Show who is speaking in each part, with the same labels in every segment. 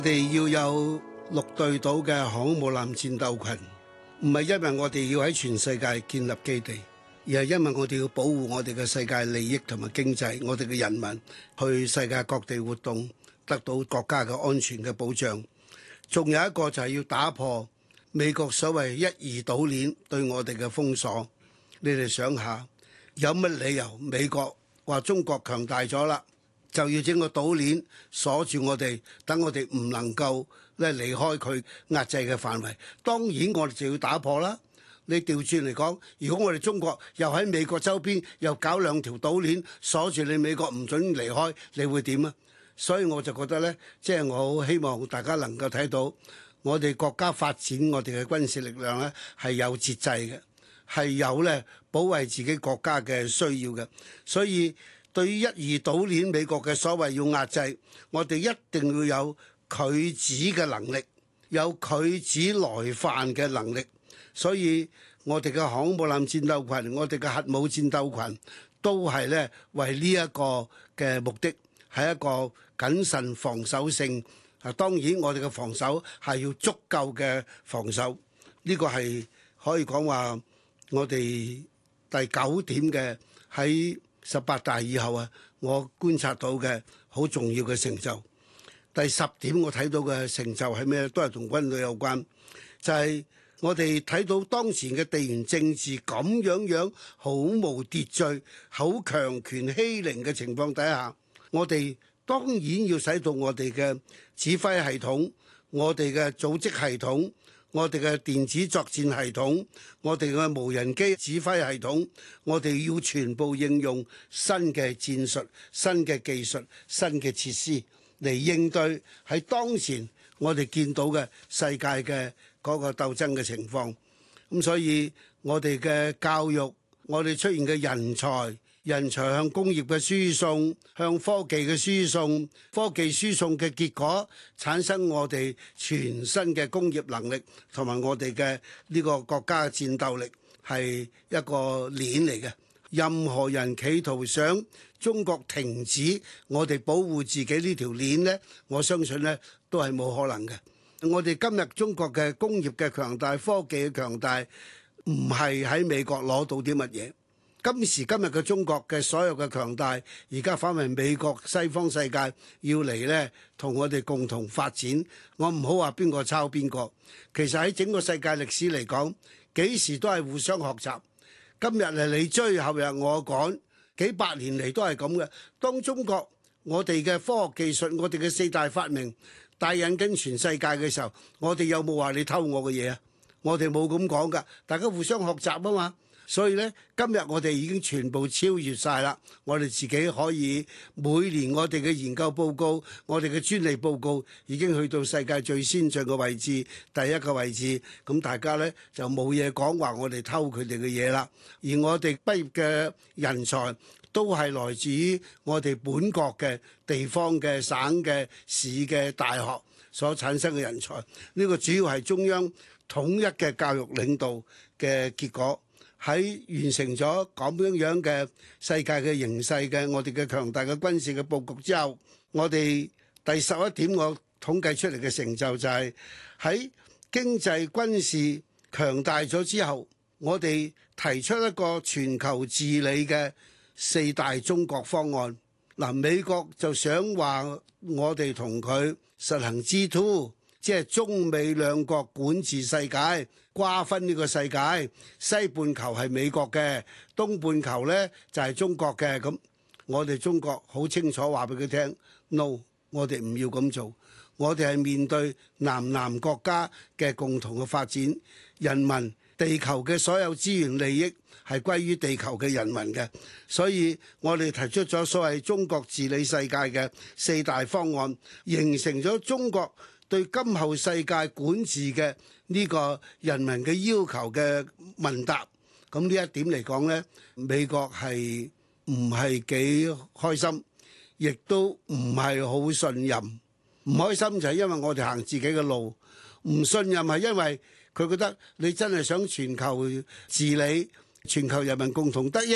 Speaker 1: 我哋要有6隊到嘅航空母艦戰鬥群，唔係因為我哋要喺全世界建立基地，而係因為我哋要保護我哋嘅世界利益同埋經濟，我哋嘅人民去世界各地活動，得到國家嘅安全嘅保障。仲有一個就係要打破美國所謂一二島鏈對我哋嘅封鎖。你哋想下，有乜理由美國話中國強大咗啦，就要整個島鏈鎖住我哋，等我哋唔能夠咧離開佢壓制嘅範圍？當然我哋就要打破啦。你調轉嚟講，如果我哋中國又喺美國周邊又搞2條島鏈鎖住你，美國唔准離開，你會點啊？所以我就覺得呢，即係我好希望大家能夠睇到，我哋國家發展我哋嘅軍事力量呢係有節制嘅，係有呢保衛自己國家嘅需要嘅。所以對於一二島鏈美國嘅所謂要壓制，我哋一定要有拒止嘅能力，有拒止來犯嘅能力。所以我哋嘅航空母艦戰鬥群，我哋嘅核武戰鬥群，都係呢為呢一個嘅目的，係一個謹慎防守性。當然我哋嘅防守係要足夠嘅防守，呢個係可以講話我哋第9點嘅喺18大以後啊，我觀察到嘅好重要嘅成就。第10點我睇到嘅成就係咩？都係同軍隊有關，就係我哋睇到當前嘅地緣政治咁樣好無秩序、好強權欺凌嘅情況底下，我哋當然要使到我哋嘅指揮系統、我哋嘅組織系統、我哋嘅電子作戰系統、我哋嘅無人機指揮系統，我哋要全部應用新嘅戰術、新嘅技術、新嘅設施嚟應對喺當前我哋見到嘅世界嘅嗰個鬥爭嘅情況。咁所以我哋嘅教育，我哋出現嘅人才向工業嘅輸送，向科技嘅輸送，科技輸送嘅結果產生我哋全新嘅工業能力，同埋我哋嘅呢個國家嘅戰鬥力係一個鏈嚟嘅。任何人企圖想中國停止我哋保護自己呢條鏈呢，我相信呢都係冇可能嘅。我哋今日中國嘅工業嘅強大、科技嘅強大，唔係喺美國攞到啲乜嘢。今時今日嘅中國嘅所有嘅強大，而家反為美國西方世界要嚟呢同我哋共同發展。我唔好話邊個抄邊個，其實喺整個世界歷史嚟講，幾時都係互相學習。今日係你追，後日我趕，幾百年嚟都係咁嘅。當中國我哋嘅科學技術，我哋嘅4大發明帶引緊全世界嘅時候，我哋有冇話你偷我嘅嘢啊？我哋冇咁講㗎，大家互相學習啊嘛。所以呢，今日我哋已經全部超越晒啦。我哋自己可以每年我哋嘅研究報告、我哋嘅專利報告已經去到世界最先進嘅位置，第一個位置。咁大家呢就冇嘢講話我哋偷佢哋嘅嘢啦。而我哋畢業嘅人才都係來自於我哋本國嘅地方嘅省嘅市嘅大學所產生嘅人才。呢個主要係中央統一嘅教育領導嘅結果。喺完成咗咁樣嘅世界嘅形勢嘅我哋嘅強大嘅軍事嘅佈局之後，我哋第11點我統計出嚟嘅成就就係喺經濟軍事強大咗之後，我哋提出一個全球治理嘅4大中國方案。嗱，美國就想話我哋同佢實行 G2，即係中美兩國管治世界。瓜分呢個世界，西半球係美國嘅，東半球呢就係中國嘅。咁我哋中國好清楚話俾佢聽 ，no， 我哋唔要咁做。我哋係面對南國家嘅共同嘅發展，人民地球嘅所有資源利益係歸於地球嘅人民嘅。所以我哋提出咗所謂中國治理世界嘅4大方案，形成咗中國對今後世界管治嘅呢個人民嘅要求嘅問答。咁呢一點嚟講呢，美國係唔係幾開心，亦都唔係好信任。唔開心就係因為我哋行自己嘅路，唔信任係因為佢覺得你真係想全球治理、全球人民共同得益，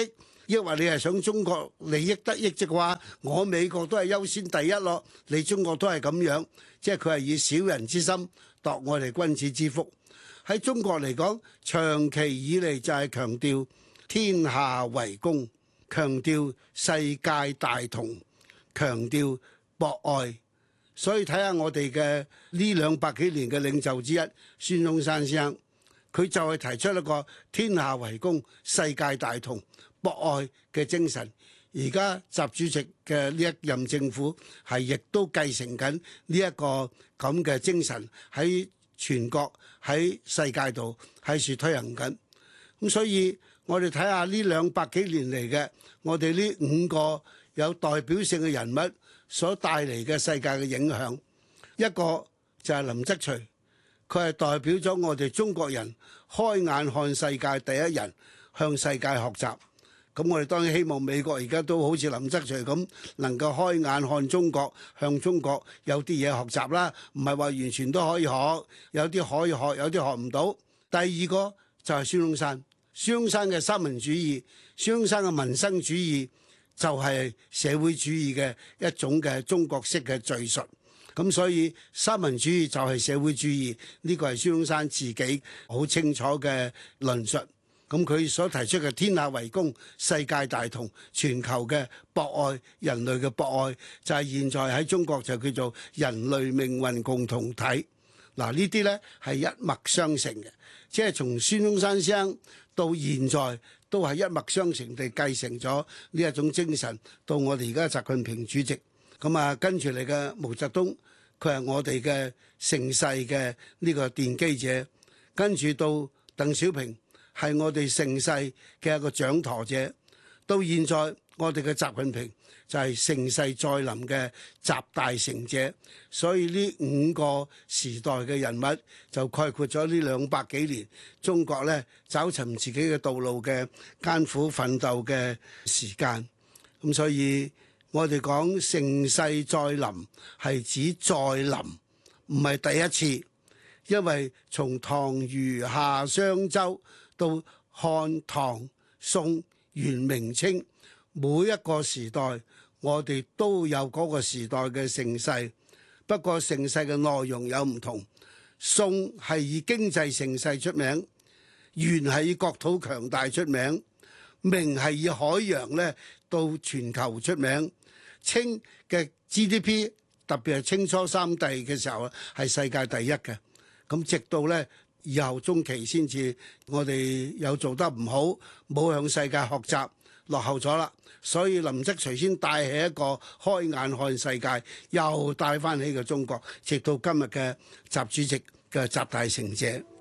Speaker 1: 抑或你係想中國利益得益嘅話，我美國都係優先第一咯，你中國都係咁樣，即係佢係以小人之心度我哋君子之腹。喺中國嚟講，長期以嚟就係強調天下為公，強調世界大同，強調博愛。所以睇下我哋嘅呢200幾年嘅領袖之一孫中山先生，佢就係提出一個天下為公、世界大同、博愛嘅精神。而家習主席嘅呢一任政府係亦都繼承緊呢一個咁嘅精神，喺全國喺世界度喺處推行緊。咁所以我哋睇下呢200幾年嚟嘅我哋呢5個有代表性嘅人物所帶嚟嘅世界嘅影響，一個就係林則徐，佢係代表咗我哋中國人開眼看世界第一人，向世界學習。咁我哋當然希望美國而家都好似林則徐咁，能夠開眼看中國，向中國有啲嘢學習啦，唔係話完全都可以學，有啲可以學，有啲學唔到。第二個就係孫中山，孫中山嘅三民主義，孫中山嘅民生主義就係社會主義嘅一種嘅中國式嘅敘述。咁所以三民主義就係社會主義，呢個係孫中山自己好清楚嘅論述。咁佢所提出嘅天下為公、世界大同、全球嘅博愛、人類嘅博愛，就係現在喺中國就叫做人類命運共同體。嗱，呢啲呢係一脈相承嘅，即係從孫中山先生到現在都係一脈相承地繼承咗呢一種精神，到我哋而家習近平主席。咁啊，跟住嚟嘅毛澤東，佢係我哋嘅盛世嘅呢個奠基者，跟住到鄧小平，係我哋盛世嘅一個掌舵者，到現在我哋嘅習近平就係盛世再臨嘅集大成者。所以呢5個時代嘅人物就概括咗呢200幾年中國咧找尋自己嘅道路嘅艱苦奮鬥嘅時間。咁所以我哋講盛世再臨係指再臨，唔係第一次，因為從唐虞夏商周到漢唐宋元明清，每一個時代我哋都有嗰個時代嘅盛世，不過盛世嘅內容有唔同。宋係以經濟盛世出名，元係以國土強大出名，明係以海洋咧到全球出名，清嘅 GDP 特別係清初三帝嘅時候係世界第一嘅。咁直到咧以後中期先至，我哋有做得唔好，冇向世界學習，落後咗啦。所以林則徐先帶起一個開眼看世界，又帶翻起個中國，直到今日嘅習主席嘅集大成者。